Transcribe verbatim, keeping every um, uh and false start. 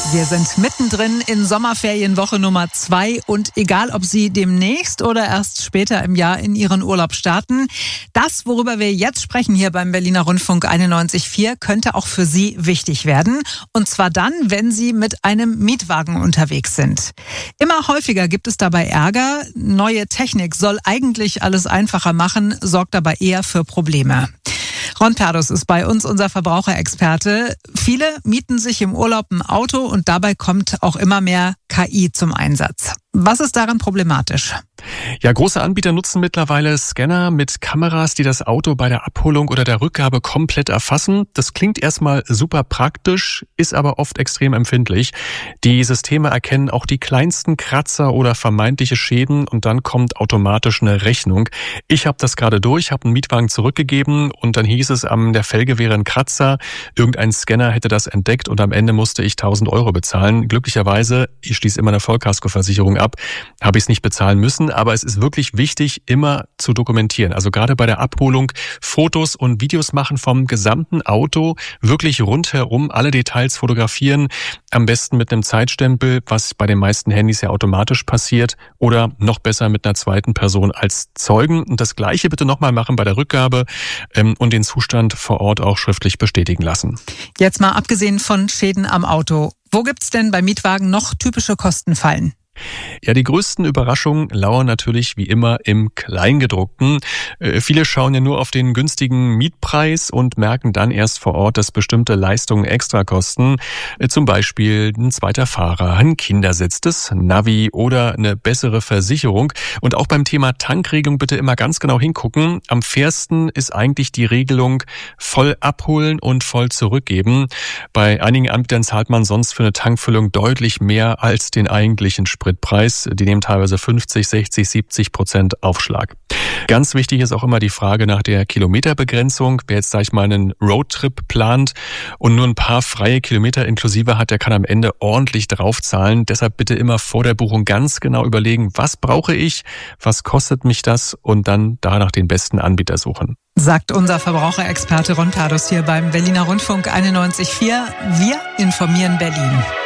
Wir sind mittendrin in Sommerferienwoche Nummer zwei und egal, ob Sie demnächst oder erst später im Jahr in Ihren Urlaub starten, das, worüber wir jetzt sprechen hier beim Berliner Rundfunk einundneunzig Komma vier, könnte auch für Sie wichtig werden. Und zwar dann, wenn Sie mit einem Mietwagen unterwegs sind. Immer häufiger gibt es dabei Ärger. Neue Technik soll eigentlich alles einfacher machen, sorgt aber eher für Probleme. Ron Perdus ist bei uns unser Verbraucherexperte. Viele mieten sich im Urlaub ein Auto und dabei kommt auch immer mehr K I zum Einsatz. Was ist daran problematisch? Ja, große Anbieter nutzen mittlerweile Scanner mit Kameras, die das Auto bei der Abholung oder der Rückgabe komplett erfassen. Das klingt erstmal super praktisch, ist aber oft extrem empfindlich. Die Systeme erkennen auch die kleinsten Kratzer oder vermeintliche Schäden und dann kommt automatisch eine Rechnung. Ich habe das gerade durch, habe einen Mietwagen zurückgegeben und dann hieß es, an der Felge wäre ein Kratzer. Irgendein Scanner hätte das entdeckt und am Ende musste ich tausend Euro bezahlen. Glücklicherweise, ich schließe immer eine Vollkaskoversicherung ab, habe ich es nicht bezahlen müssen. Aber es ist wirklich wichtig, immer zu dokumentieren. Also gerade bei der Abholung Fotos und Videos machen vom gesamten Auto, wirklich rundherum alle Details fotografieren. Am besten mit einem Zeitstempel, was bei den meisten Handys ja automatisch passiert. Oder noch besser mit einer zweiten Person als Zeugen. Und das Gleiche bitte nochmal machen bei der Rückgabe ähm, und den Zustand vor Ort auch schriftlich bestätigen lassen. Jetzt mal abgesehen von Schäden am Auto. Wo gibt's denn bei Mietwagen noch typische Kostenfallen? Ja, die größten Überraschungen lauern natürlich wie immer im Kleingedruckten. Äh, viele schauen ja nur auf den günstigen Mietpreis und merken dann erst vor Ort, dass bestimmte Leistungen extra kosten. Äh, zum Beispiel ein zweiter Fahrer, ein Kindersitz, das Navi oder eine bessere Versicherung. Und auch beim Thema Tankregelung bitte immer ganz genau hingucken. Am fairsten ist eigentlich die Regelung voll abholen und voll zurückgeben. Bei einigen Anbietern zahlt man sonst für eine Tankfüllung deutlich mehr als den eigentlichen Sprit. Spritpreis. Die nehmen teilweise fünfzig, sechzig, siebzig Prozent Aufschlag. Ganz wichtig ist auch immer die Frage nach der Kilometerbegrenzung. Wer jetzt, sag ich mal, einen Roadtrip plant und nur ein paar freie Kilometer inklusive hat, der kann am Ende ordentlich draufzahlen. Deshalb bitte immer vor der Buchung ganz genau überlegen, was brauche ich, was kostet mich das und dann danach den besten Anbieter suchen. Sagt unser Verbraucherexperte Ron Perdus hier beim Berliner Rundfunk einundneunzig Komma vier. Wir informieren Berlin.